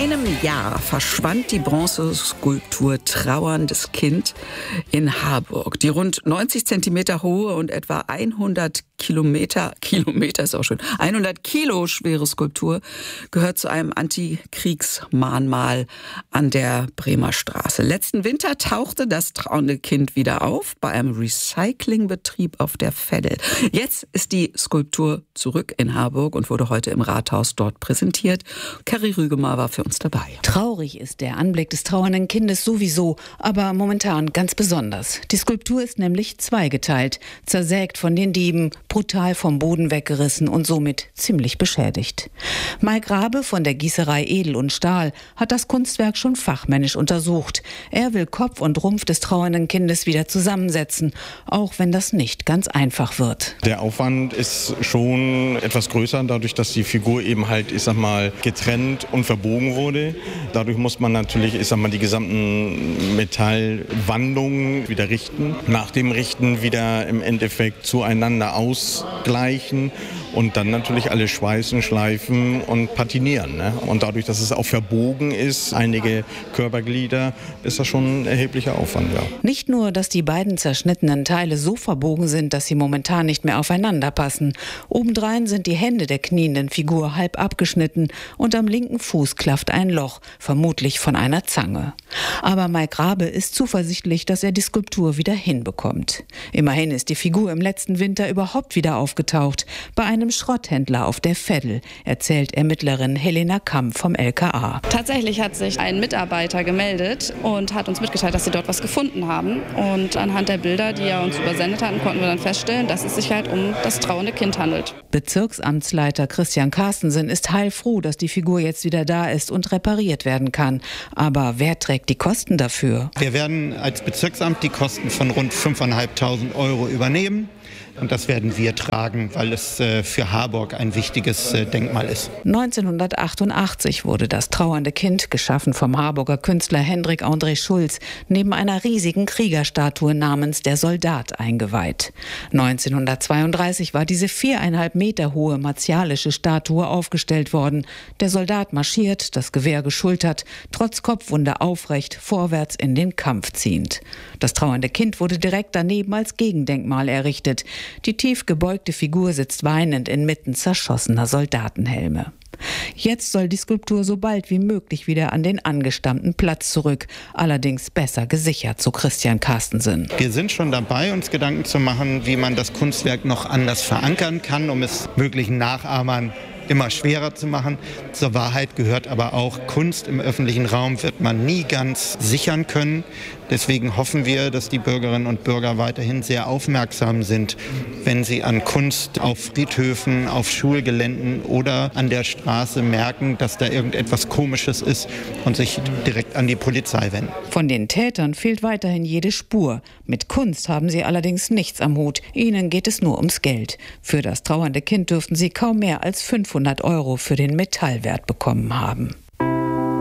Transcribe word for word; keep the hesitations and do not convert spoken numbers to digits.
einem Jahr verschwand die Bronzeskulptur Trauerndes Kind in Harburg. Die rund neunzig Zentimeter hohe und etwa hundert Kilometer, Kilometer ist auch schön, hundert Kilo schwere Skulptur gehört zu einem Antikriegsmahnmal an der Bremer Straße. Letzten Winter tauchte das trauernde Kind wieder auf bei einem Recyclingbetrieb auf der Veddel. Jetzt ist die Skulptur zurück in Harburg und wurde heute im Rathaus dort präsentiert. Carrie Rügemar war für uns dabei. Traurig ist der Anblick des trauernden Kindes sowieso, aber momentan ganz besonders. Die Skulptur ist nämlich zweigeteilt, zersägt von den Dieben, brutal vom Boden weggerissen und somit ziemlich beschädigt. Mike Rabe von der Gießerei Edel und Stahl hat das Kunstwerk schon fachmännisch untersucht. Er will Kopf und Rumpf des trauernden Kindes wieder zusammensetzen, auch wenn das nicht ganz einfach wird. Der Aufwand ist schon etwas größer, dadurch, dass die Figur eben halt, ich sag mal, getrennt und verbogen wurde. Dadurch muss man natürlich, ich sag mal, die gesamten Metallwandungen wieder richten. Nach dem Richten wieder im Endeffekt zueinander ausgleichen und dann natürlich alles schweißen, schleifen und patinieren. Ne? Und dadurch, dass es auch verbogen ist, einige Körperglieder, ist das schon ein erheblicher Aufwand. Ja. Nicht nur, dass die beiden zerschnittenen Teile so verbogen sind, dass sie momentan nicht mehr aufeinander passen. Obendrein sind die Hände der knienden Figur halb abgeschnitten und am linken Fuß klafft ein Loch, vermutlich von einer Zange. Aber Mike Rabe ist zuversichtlich, dass er die Skulptur wieder hinbekommt. Immerhin ist die Figur im letzten Winter überhaupt wieder aufgetaucht, bei einem Schrotthändler auf der Veddel, erzählt Ermittlerin Helena Kamm vom L K A. Tatsächlich hat sich ein Mitarbeiter gemeldet und hat uns mitgeteilt, dass sie dort was gefunden haben. Und anhand der Bilder, die er uns übersendet hat, konnten wir dann feststellen, dass es sich halt um das trauernde Kind handelt. Bezirksamtsleiter Christian Carstensen ist heilfroh, dass die Figur jetzt wieder da ist und repariert werden kann. Aber wer trägt die Kosten dafür? Wir werden als Bezirksamt die Kosten von rund fünftausendfünfhundert Euro übernehmen. Und das werden wir tragen, weil es äh, für Harburg ein wichtiges äh, Denkmal ist. neunzehnhundertachtundachtzig wurde das trauernde Kind, geschaffen vom Harburger Künstler Hendrik André Schulz, neben einer riesigen Kriegerstatue namens Der Soldat eingeweiht. neunzehnhundertzweiunddreißig war diese viereinhalb Meter hohe martialische Statue aufgestellt worden. Der Soldat marschiert, das Gewehr geschultert, trotz Kopfwunde aufrecht, vorwärts in den Kampf ziehend. Das trauernde Kind wurde direkt daneben als Gegendenkmal errichtet. Die tief gebeugte Figur sitzt weinend inmitten zerschossener Soldatenhelme. Jetzt soll die Skulptur so bald wie möglich wieder an den angestammten Platz zurück, allerdings besser gesichert, so Christian Carstensen. Wir sind schon dabei, uns Gedanken zu machen, wie man das Kunstwerk noch anders verankern kann, um es möglichen Nachahmern immer schwerer zu machen. Zur Wahrheit gehört aber auch, Kunst im öffentlichen Raum wird man nie ganz sichern können. Deswegen hoffen wir, dass die Bürgerinnen und Bürger weiterhin sehr aufmerksam sind, wenn sie an Kunst auf Friedhöfen, auf Schulgeländen oder an der Straße merken, dass da irgendetwas Komisches ist und sich direkt an die Polizei wenden. Von den Tätern fehlt weiterhin jede Spur. Mit Kunst haben sie allerdings nichts am Hut. Ihnen geht es nur ums Geld. Für das trauernde Kind dürften sie kaum mehr als fünfhundert Euro für den Metallwert bekommen haben.